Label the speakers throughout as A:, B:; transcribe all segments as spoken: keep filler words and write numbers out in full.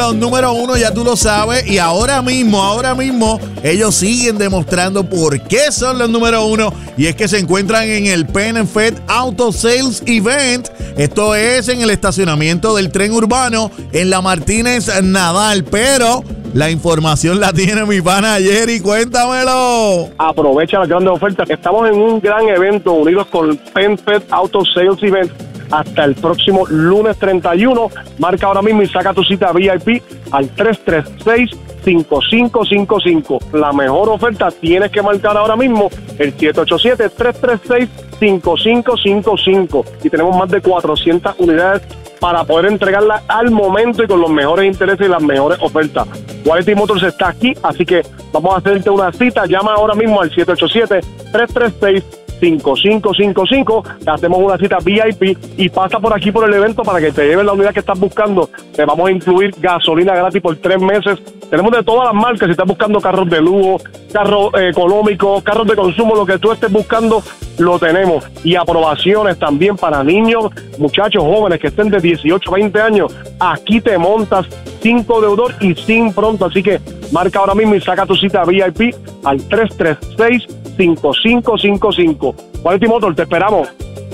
A: Los número uno, ya tú lo sabes, y ahora mismo, ahora mismo, ellos siguen demostrando por qué son los número uno, y es que se encuentran en el PenFed Auto Sales Event. Esto es en el estacionamiento del tren urbano en la Martínez Nadal, pero la información la tiene mi pana Jerry, cuéntamelo.
B: Aprovecha las grandes ofertas, estamos en un gran evento unidos con PenFed Auto Sales Event hasta el próximo lunes treinta y uno. Marca ahora mismo y saca tu cita V I P al tres tres seis, cinco cinco cinco cinco. La mejor oferta tienes que marcar ahora mismo el siete ocho siete, tres tres seis, cinco cinco cinco cinco. Y tenemos más de cuatrocientas unidades para poder entregarla al momento y con los mejores intereses y las mejores ofertas. Quality Motors está aquí, así que vamos a hacerte una cita. Llama ahora mismo al siete ocho siete, tres tres seis, cinco cinco cinco cinco. Te hacemos una cita V I P y pasa por aquí por el evento para que te lleven la unidad que estás buscando. Te vamos a incluir gasolina gratis por tres meses. Tenemos de todas las marcas. Si estás buscando carros de lujo, carros eh, económicos, carros de consumo, lo que tú estés buscando, lo tenemos. Y aprobaciones también para niños, muchachos jóvenes que estén de dieciocho a veinte años. Aquí te montas sin codeudor y sin pronto. Así que marca ahora mismo y saca tu cita V I P al tres tres seis, cinco cinco cinco cinco. Quality Motors, te esperamos.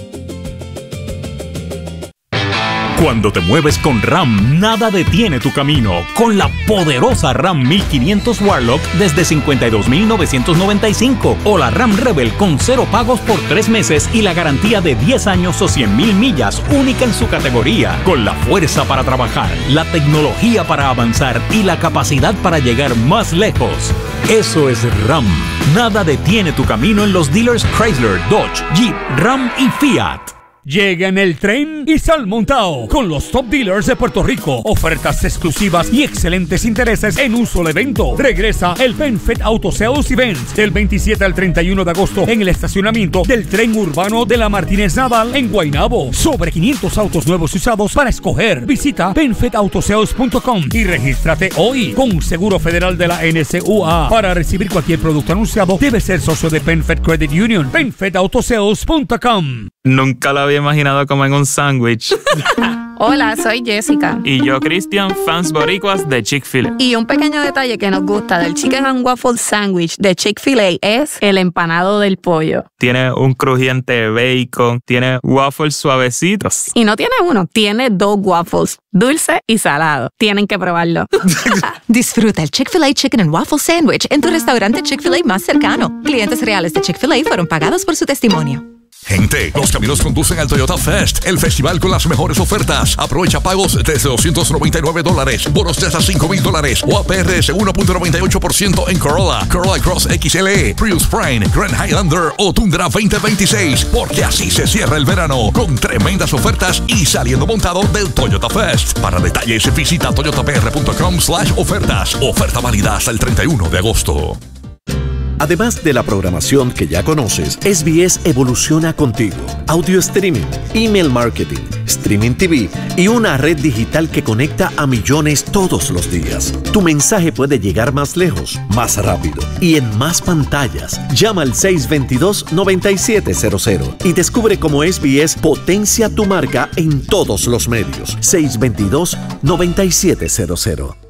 C: Cuando te mueves con RAM, nada detiene tu camino. Con la poderosa RAM mil quinientos Warlock desde cincuenta y dos mil novecientos noventa y cinco o la RAM Rebel con cero pagos por tres meses y la garantía de diez años o cien mil millas, única en su categoría. Con la fuerza para trabajar, la tecnología para avanzar y la capacidad para llegar más lejos. Eso es RAM. Nada detiene tu camino en los dealers Chrysler, Dodge, Jeep, Ram y Fiat.
D: Llega en el tren y sal montado con los top dealers de Puerto Rico. Ofertas exclusivas y excelentes intereses en un solo evento. Regresa el PenFed Auto Sales Event del veintisiete al treinta y uno de agosto en el estacionamiento del tren urbano de la Martínez Nadal en Guaynabo. Sobre quinientos autos nuevos y usados para escoger. Visita penfed auto sales punto com y regístrate hoy con un seguro federal de la N C U A. Para recibir cualquier producto anunciado, debe ser socio de PenFed Credit Union. penfed auto sales punto com.
E: Nunca lo había imaginado como en un sándwich.
F: Hola, soy Jessica.
E: Y yo, Cristian, fans boricuas de Chick-fil-A.
F: Y un pequeño detalle que nos gusta del Chicken and Waffle Sandwich de Chick-fil-A es el empanado del pollo.
E: Tiene un crujiente bacon, tiene waffles suavecitos.
F: Y no tiene uno, tiene dos waffles, dulce y salado. Tienen que probarlo.
G: Disfruta el Chick-fil-A Chicken and Waffle Sandwich en tu restaurante Chick-fil-A más cercano. Clientes reales de Chick-fil-A fueron pagados por su testimonio.
H: Gente, los caminos conducen al Toyota Fest, el festival con las mejores ofertas. Aprovecha pagos desde doscientos noventa y nueve dólares, bonos de hasta cinco mil dólares o A P R S uno punto noventa y ocho por ciento en Corolla, Corolla Cross X L E, Prius Prime, Grand Highlander o Tundra veinte veintiséis. Porque así se cierra el verano, con tremendas ofertas y saliendo montado del Toyota Fest. Para detalles visita toyotapr.com slash ofertas. Oferta válida hasta el treinta y uno de agosto.
I: Además de la programación que ya conoces, S B S evoluciona contigo. Audio streaming, email marketing, streaming T V y una red digital que conecta a millones todos los días. Tu mensaje puede llegar más lejos, más rápido y en más pantallas. Llama al seis dos dos, nueve siete cero cero y descubre cómo S B S potencia tu marca en todos los medios. seis dos dos, nueve siete cero cero.